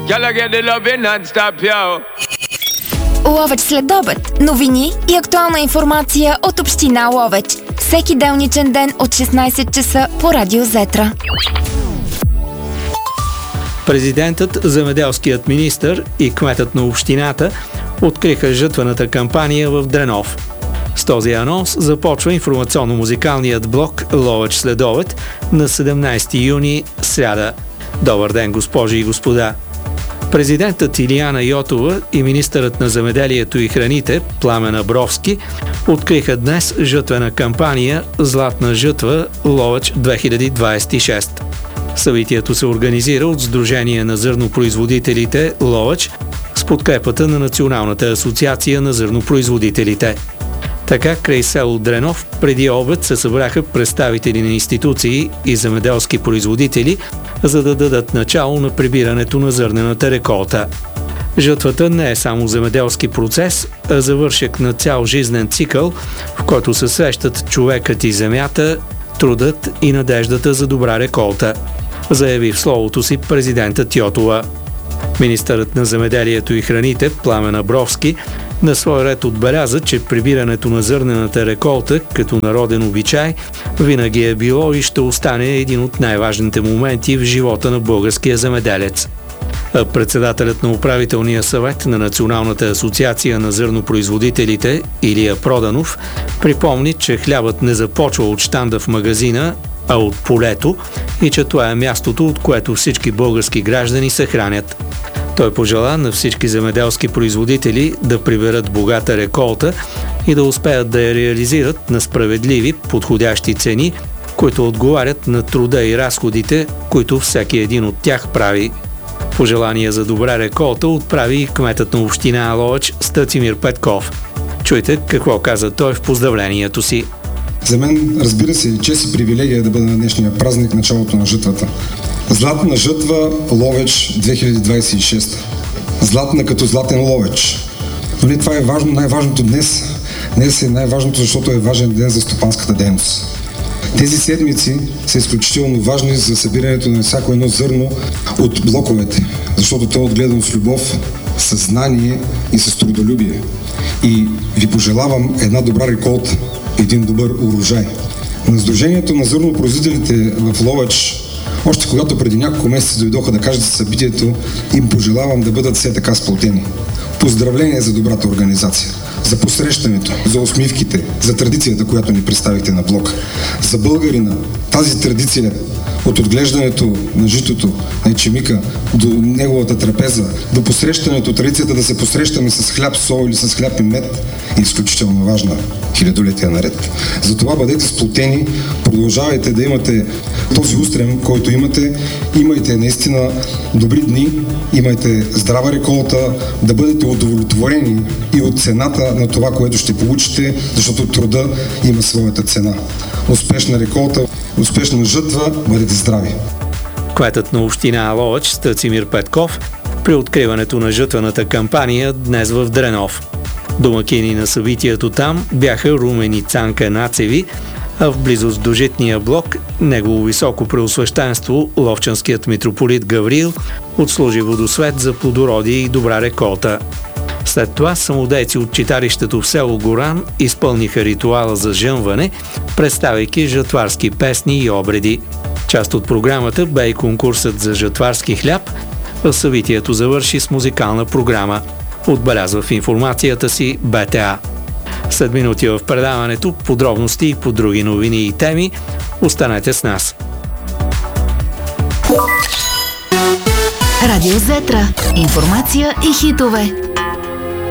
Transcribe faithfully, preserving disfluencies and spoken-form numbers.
Girl, I get the loving non-stop, yo. Ловеч след обед. Новини и актуална информация от община Ловеч. Всеки делничен ден от шестнайсет часа по Радио Зетра. Президентът, земеделският министър и кметът на общината откриха жътвената кампания в Дренов. С този анонс започва информационно-музикалният блок Ловеч след обед на седемнайсети юни, сряда. Добър ден, госпожи и господа! Президентът Илияна Йотова и министърът на земеделието и храните Пламен Абровски откриха днес жътвена кампания «Златна жътва Ловеч две хиляди двайсет и шеста». Събитието се организира от Сдружение на зърнопроизводителите Ловеч с подкрепата на Националната асоциация на зърнопроизводителите. Така, край село Дренов, преди обед се събраха представители на институции и земеделски производители, за да дадат начало на прибирането на зърнената реколта. Жътвата не е само земеделски процес, а завършек на цял жизнен цикъл, в който се срещат човекът и земята, трудът и надеждата за добра реколта, заяви в словото си президентът Йотова. Министърът на земеделието и храните Пламен Абровски на свой ред отбеляза, че прибирането на зърнената реколта като народен обичай винаги е било и ще остане един от най-важните моменти в живота на българския земеделец. А председателят на управителния съвет на Националната асоциация на зърнопроизводителите Илия Проданов припомни, че хлябът не започва от щанда в магазина, а от полето и че това е мястото, от което всички български граждани се хранят. Той пожела на всички земеделски производители да приберат богата реколта и да успеят да я реализират на справедливи, подходящи цени, които отговарят на труда и разходите, които всеки един от тях прави. Пожелания за добра реколта отправи и кметът на община Ловеч Стацимир Петков. Чуйте какво каза той в поздравлението си. За мен, разбира се, е чест и привилегия да бъда на днешния празник, началото на жътвата. Златна жътва Ловеч две хиляди двайсет и шеста. Златна като златен Ловеч. Но не това е важно, най-важното днес. Днес е най-важното, защото е важен ден за стопанската дейност. Тези седмици са изключително важни за събирането на всяко едно зърно от блоковете, защото то е отгледано с любов, със знание и с трудолюбие. И ви пожелавам една добра реколта, един добър урожай. На Сдружението на зърнопроизводителите в Ловеч, още когато преди няколко месеца дойдоха да кажат за събитието, им пожелавам да бъдат все така сплотени. Поздравления за добрата организация, за посрещането, за усмивките, за традицията, която ни представихте на блока. За българина тази традиция от отглеждането на житото, на ечемика, до неговата трапеза, до посрещането, традицията да се посрещаме с хляб, сол или с хляб и мед е изключително важна хилядолетия наред. Затова бъдете сплотени, продължавайте да имате този устрем, който имате, имайте наистина добри дни, имайте здрава реколта, да бъдете удовлетворени и от цената на това, което ще получите, защото труда има своята цена. Успешна реколта, успешна жътва, бъдете здрави! Кметът на община Ловеч Стацимир Петков при откриването на жътвената кампания днес в Дренов. Домакини на събитието там бяха Румен и Цанка Нацеви, а в близост до житния блок негово високо преосвещенство ловчанският митрополит Гавриил отслужи водосвет за плодородие и добра реколта. След това самодейци от читалището в село Горан изпълниха ритуала за жънване, представяйки жатварски песни и обреди. Част от програмата бе и конкурсът за жатварски хляб, а събитието завърши с музикална програма. Отбелязва в информацията си БТА. След минути в предаването подробности и по други новини и теми. Останете с нас. Радио Зетра. Информация и хитове.